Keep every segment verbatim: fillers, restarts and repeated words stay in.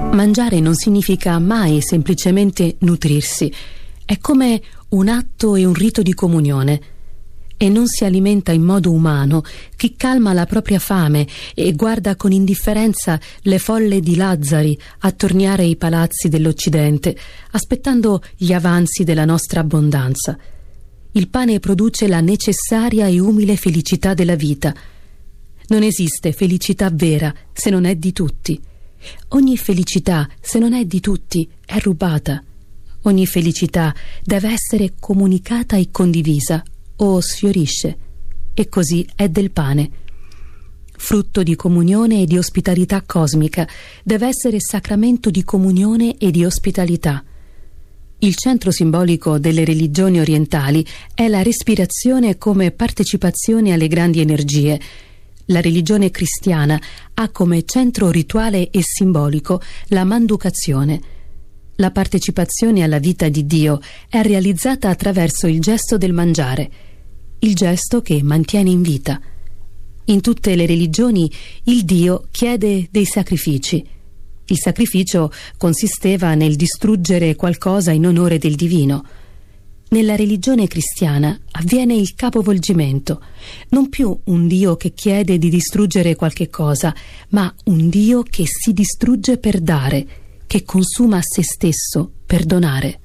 Mangiare non significa mai semplicemente nutrirsi, è come un atto e un rito di comunione. E non si alimenta in modo umano chi calma la propria fame e guarda con indifferenza le folle di Lazzari attorniare i palazzi dell'Occidente, aspettando gli avanzi della nostra abbondanza. Il pane produce la necessaria e umile felicità della vita. Non esiste felicità vera se non è di tutti. Ogni felicità, se non è di tutti, è rubata. Ogni felicità deve essere comunicata e condivisa, o sfiorisce. E così è del pane. Frutto di comunione e di ospitalità cosmica, deve essere sacramento di comunione e di ospitalità. Il centro simbolico delle religioni orientali è la respirazione come partecipazione alle grandi energie. La religione cristiana ha come centro rituale e simbolico la manducazione. La partecipazione alla vita di Dio è realizzata attraverso il gesto del mangiare, il gesto che mantiene in vita. In tutte le religioni il Dio chiede dei sacrifici. Il sacrificio consisteva nel distruggere qualcosa in onore del divino. Nella religione cristiana avviene il capovolgimento, non più un Dio che chiede di distruggere qualche cosa, ma un Dio che si distrugge per dare, che consuma se stesso per donare.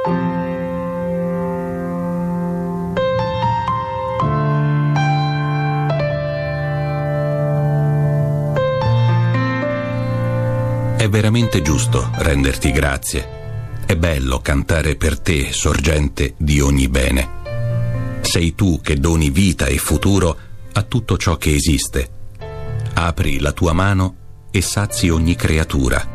È veramente giusto renderti grazie. È bello cantare per te, sorgente di ogni bene. Sei tu che doni vita e futuro a tutto ciò che esiste. Apri la tua mano e sazi ogni creatura.